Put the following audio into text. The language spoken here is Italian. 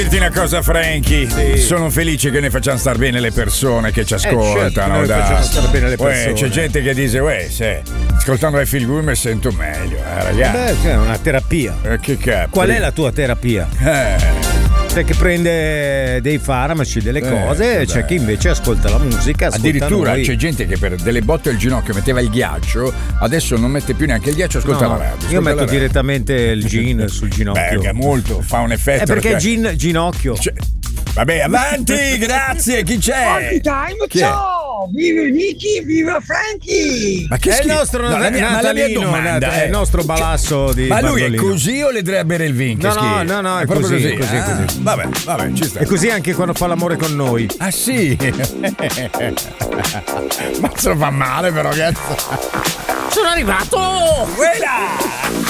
Dirti una cosa, Frankie, sono felice che ne facciamo star bene le persone che ci ascoltano. Certo, facciamo star bene le persone. C'è gente che dice, se ascoltando I Feel Good mi sento meglio, ragazzi. Beh, è una terapia. Che cazzo? Qual è la tua terapia? C'è chi prende dei farmaci, delle cose, c'è chi invece ascolta la musica. Addirittura c'è gente che per delle botte al ginocchio metteva il ghiaccio, adesso non mette più neanche il ghiaccio, ascolta la radio. Io metto direttamente il gin sul ginocchio. Beh, molto, fa un effetto. Perché ginocchio. Vabbè, avanti, grazie, chi c'è? Ciao, viva Nicky, viva Frankie! Ma che è il nostro Natalino, è il nostro balasso di Ma lui Bardolino. è così o le deve bere il vin? No, è proprio così. Vabbè, ci sta. È così anche quando fa l'amore con noi. Ah sì? Ma se lo fa male però, cazzo. Sono arrivato! Quella!